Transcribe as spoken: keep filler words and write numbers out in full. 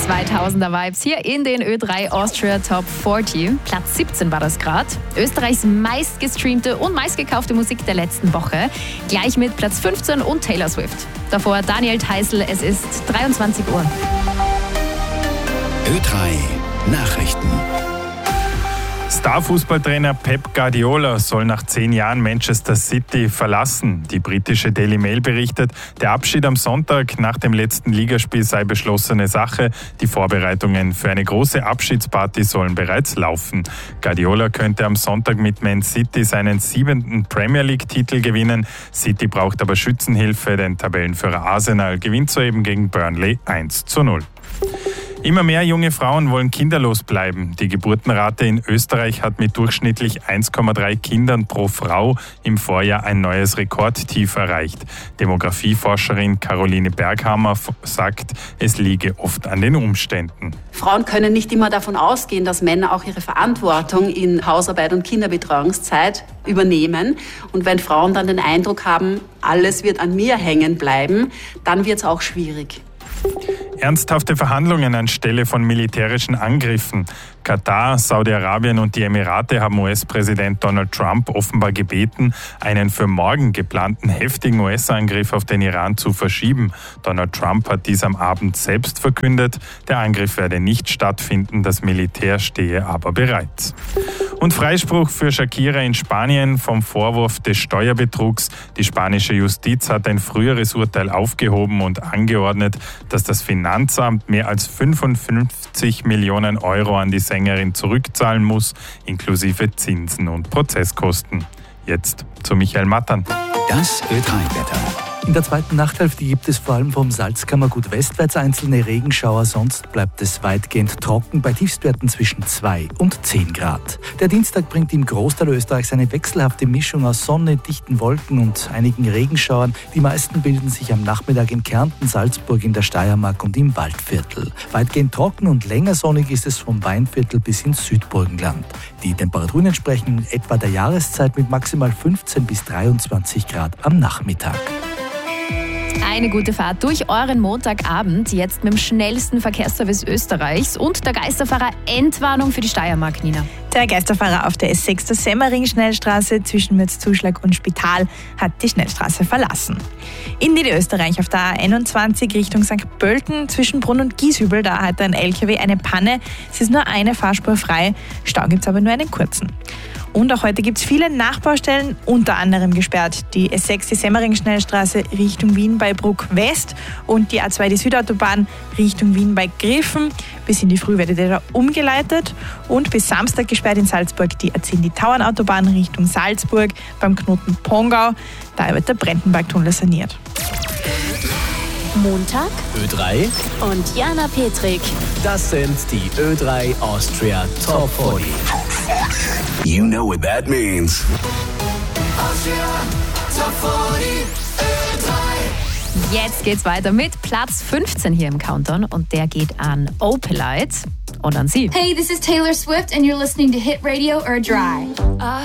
zweitausender Vibes hier in den Ö drei Austria Top vierzig. Platz siebzehn war das gerade. Österreichs meistgestreamte und meistgekaufte Musik der letzten Woche. Gleich mit Platz fünfzehn und Taylor Swift. Davor Daniel Theißl, es ist dreiundzwanzig Uhr. Ö drei Nachrichten. Star-Fußballtrainer Pep Guardiola soll nach zehn Jahren Manchester City verlassen. Die britische Daily Mail berichtet, der Abschied am Sonntag nach dem letzten Ligaspiel sei beschlossene Sache. Die Vorbereitungen für eine große Abschiedsparty sollen bereits laufen. Guardiola könnte am Sonntag mit Man City seinen siebenten Premier League-Titel gewinnen. City braucht aber Schützenhilfe, denn Tabellenführer Arsenal gewinnt soeben gegen Burnley eins zu null. Immer mehr junge Frauen wollen kinderlos bleiben. Die Geburtenrate in Österreich hat mit durchschnittlich eins Komma drei Kindern pro Frau im Vorjahr ein neues Rekordtief erreicht. Demografieforscherin Caroline Berghammer sagt, es liege oft an den Umständen. Frauen können nicht immer davon ausgehen, dass Männer auch ihre Verantwortung in Hausarbeit und Kinderbetreuungszeit übernehmen. Und wenn Frauen dann den Eindruck haben, alles wird an mir hängen bleiben, dann wird es auch schwierig. Ernsthafte Verhandlungen anstelle von militärischen Angriffen. Katar, Saudi-Arabien und die Emirate haben U S-Präsident Donald Trump offenbar gebeten, einen für morgen geplanten heftigen U S-Angriff auf den Iran zu verschieben. Donald Trump hat dies am Abend selbst verkündet. Der Angriff werde nicht stattfinden, das Militär stehe aber bereit. Und Freispruch für Shakira in Spanien vom Vorwurf des Steuerbetrugs. Die spanische Justiz hat ein früheres Urteil aufgehoben und angeordnet, dass das Finanzamt mehr als fünfundfünfzig Millionen Euro an die Sängerin zurückzahlen muss, inklusive Zinsen und Prozesskosten. Jetzt zu Michael Mattern. Das Ö drei Wetter. In der zweiten Nachthälfte gibt es vor allem vom Salzkammergut westwärts einzelne Regenschauer, sonst bleibt es weitgehend trocken bei Tiefstwerten zwischen zwei und zehn Grad. Der Dienstag bringt im Großteil Österreichs eine wechselhafte Mischung aus Sonne, dichten Wolken und einigen Regenschauern. Die meisten bilden sich am Nachmittag in Kärnten, Salzburg, in der Steiermark und im Waldviertel. Weitgehend trocken und länger sonnig ist es vom Weinviertel bis ins Südburgenland. Die Temperaturen entsprechen etwa der Jahreszeit mit maximal fünfzehn bis dreiundzwanzig Grad am Nachmittag. Eine gute Fahrt durch euren Montagabend, jetzt mit dem schnellsten Verkehrsservice Österreichs und der Geisterfahrer Endwarnung für die Steiermark, Nina. Der Geisterfahrer auf der S sechs der Semmering-Schnellstraße zwischen Mürzzuschlag und Spital hat die Schnellstraße verlassen. In Niederösterreich auf der A einundzwanzig Richtung Sankt Pölten zwischen Brunn und Gieshübel, da hat ein L K W eine Panne. Es ist nur eine Fahrspur frei, Stau gibt es aber nur einen kurzen. Und auch heute gibt es viele Nachbaustellen, unter anderem gesperrt. Die S sechs, die Semmering-Schnellstraße Richtung Wien bei Bruck West und die A zwei, die Südautobahn Richtung Wien bei Griffen. Bis in die Früh werdet ihr da umgeleitet und bis Samstag gesperrt in Salzburg die A zehn, die Tauernautobahn Richtung Salzburg beim Knoten Pongau. Da wird der Brentenbergtunnel saniert. Montag Ö drei und Jana Petrik. Das sind die Ö drei Austria Top vierzig. You know what that means. Austria Top vierzig, Ö drei. Jetzt geht's weiter mit Platz fünfzehn hier im Countdown und der geht an Opelite und an sie. Hey, this is Taylor Swift and you're listening to Hit Radio Ö drei. I